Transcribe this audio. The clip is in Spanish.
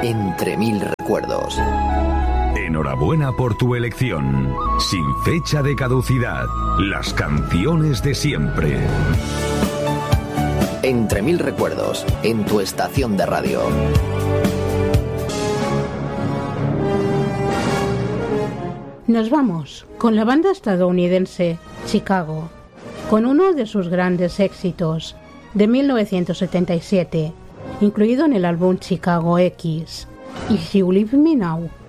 Entre mil recuerdos. Enhorabuena por tu elección. Sin fecha de caducidad. Las canciones de siempre. Entre mil recuerdos, en tu estación de radio. Nos vamos con la banda estadounidense Chicago, con uno de sus grandes éxitos de 1977, incluido en el álbum Chicago X, If You Leave Me Now.